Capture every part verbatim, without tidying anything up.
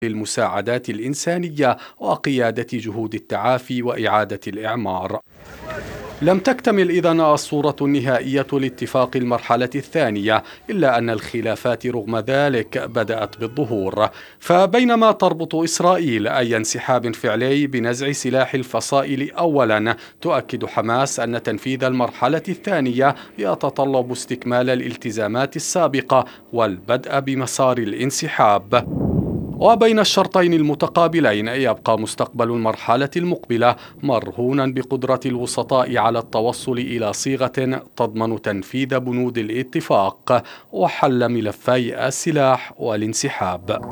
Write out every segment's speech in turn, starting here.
للمساعدات الإنسانية وقيادة جهود التعافي وإعادة الإعمار. لم تكتمل إذن الصورة النهائية لاتفاق المرحلة الثانية، إلا أن الخلافات رغم ذلك بدأت بالظهور. فبينما تربط إسرائيل أي انسحاب فعلي بنزع سلاح الفصائل أولا، تؤكد حماس أن تنفيذ المرحلة الثانية يتطلب استكمال الالتزامات السابقة والبدء بمسار الانسحاب. وبين الشرطين المتقابلين يبقى مستقبل المرحلة المقبلة مرهونا بقدرة الوسطاء على التوصل إلى صيغة تضمن تنفيذ بنود الاتفاق وحل ملفي السلاح والانسحاب.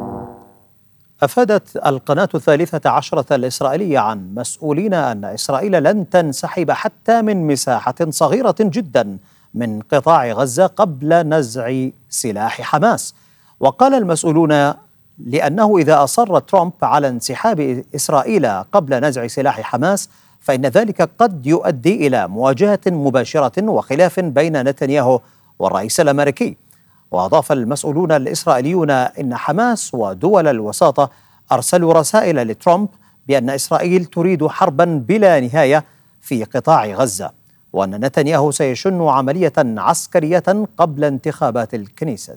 أفادت القناة الثالثة عشرة الإسرائيلية عن مسؤولين أن إسرائيل لن تنسحب حتى من مساحة صغيرة جدا من قطاع غزة قبل نزع سلاح حماس. وقال المسؤولون لأنه إذا أصر ترامب على انسحاب إسرائيل قبل نزع سلاح حماس فإن ذلك قد يؤدي إلى مواجهة مباشرة وخلاف بين نتنياهو والرئيس الأمريكي. وأضاف المسؤولون الإسرائيليون إن حماس ودول الوساطة أرسلوا رسائل لترامب بأن إسرائيل تريد حربا بلا نهاية في قطاع غزة، وأن نتنياهو سيشن عملية عسكرية قبل انتخابات الكنيست.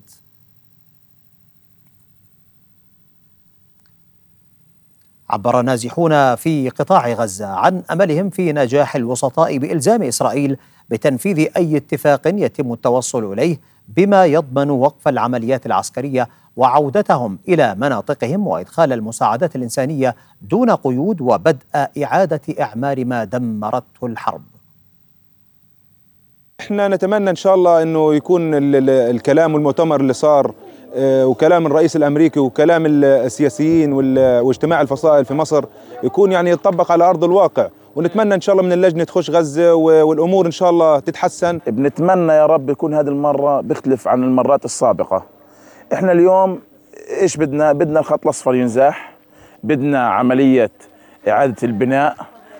عبر نازحون في قطاع غزة عن أملهم في نجاح الوسطاء بإلزام إسرائيل بتنفيذ أي اتفاق يتم التوصل إليه بما يضمن وقف العمليات العسكرية وعودتهم إلى مناطقهم وإدخال المساعدات الإنسانية دون قيود وبدء إعادة إعمار ما دمرته الحرب. احنا نتمنى إن شاء الله أنه يكون الكلام والمؤتمر اللي صار وكلام الرئيس الأمريكي وكلام السياسيين واجتماع الفصائل في مصر يكون يعني يطبق على أرض الواقع، ونتمنى إن شاء الله من اللجنة تخش غزة والأمور إن شاء الله تتحسن. بنتمنى يا رب يكون هذه المرة بيختلف عن المرات السابقة. إحنا اليوم إيش بدنا؟ بدنا الخط الأصفر ينزاح، بدنا عملية إعادة البناء،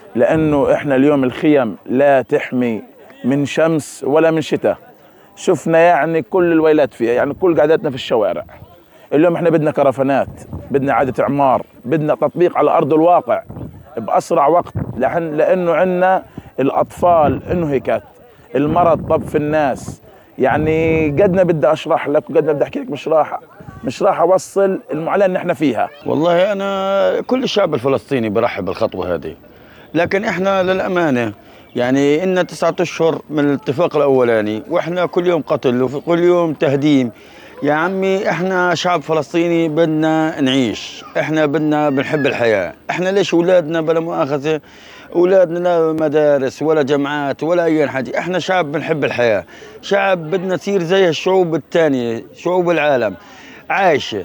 لأنه إحنا اليوم الخيم لا تحمي من شمس ولا من شتاء. شفنا يعني كل الويلات فيها، يعني كل قعدتنا في الشوارع. اليوم احنا بدنا كرفانات، بدنا إعادة إعمار، بدنا تطبيق على أرض الواقع بأسرع وقت، لأنه عندنا الأطفال انهكت، المرض طب في الناس. يعني قدنا بدي أشرح لك وقدنا بدي أحكي لك مش راح مش راح أوصل المعاناة اللي احنا فيها. والله أنا كل الشعب الفلسطيني برحب بالخطوة هذه، لكن احنا للأمانة يعني إن تسعة أشهر من الاتفاق الأولاني وإحنا كل يوم قتل وكل يوم تهديم. يا عمي إحنا شعب فلسطيني بدنا نعيش، إحنا بدنا بنحب الحياة. إحنا ليش أولادنا بلا مؤاخذة أولادنا لا مدارس ولا جامعات ولا أي حاجة؟ إحنا شعب بنحب الحياة، شعب بدنا نصير زي الشعوب الثانية، شعوب العالم عايشة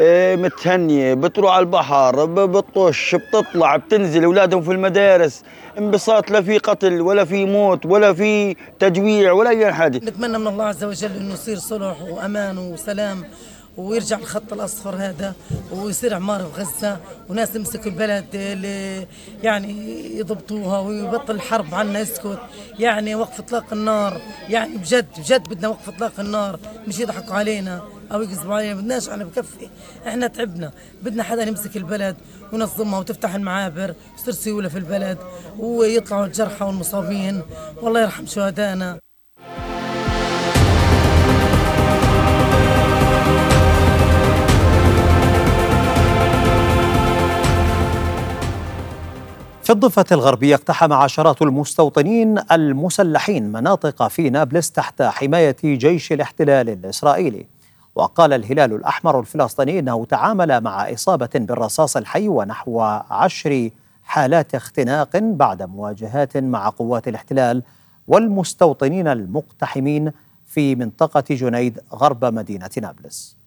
متهنية، بتروح على البحر، بتطش، بتطلع، بتنزل أولادهم في المدارس، انبساط، لا في قتل ولا في موت ولا في تجويع ولا أي حاجة. نتمنى من الله عز وجل إنه يصير صلح وأمان وسلام ويرجع الخط الأصفر هذا ويصير عمار في غزة وناس يمسكوا البلد اللي يعني يضبطوها ويبطل الحرب عنا يسكت. يعني وقف إطلاق النار، يعني بجد بجد بدنا وقف إطلاق النار، مش يضحكوا علينا أو يكذبوا علينا. بدناش، احنا بكفي، احنا تعبنا، بدنا حدا يمسك البلد وينظمها وتفتح المعابر وتصير سيولة في البلد ويطلعوا الجرحى والمصابين والله يرحم شهدائنا. في الضفة الغربية اقتحم عشرات المستوطنين المسلحين مناطق في نابلس تحت حماية جيش الاحتلال الإسرائيلي. وقال الهلال الأحمر الفلسطيني أنه تعامل مع إصابة بالرصاص الحي ونحو عشر حالات اختناق بعد مواجهات مع قوات الاحتلال والمستوطنين المقتحمين في منطقة جنيد غرب مدينة نابلس.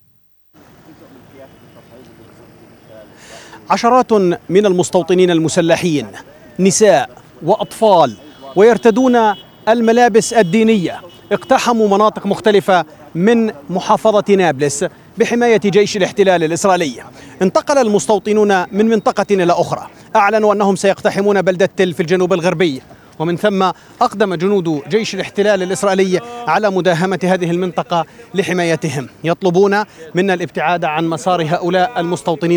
عشرات من المستوطنين المسلحين نساء وأطفال ويرتدون الملابس الدينية اقتحموا مناطق مختلفة من محافظة نابلس بحماية جيش الاحتلال الإسرائيلي. انتقل المستوطنون من منطقة إلى أخرى، أعلنوا أنهم سيقتحمون بلدة تل في الجنوب الغربي، ومن ثم أقدم جنود جيش الاحتلال الإسرائيلي على مداهمة هذه المنطقة لحمايتهم. يطلبون منا الابتعاد عن مسار هؤلاء المستوطنين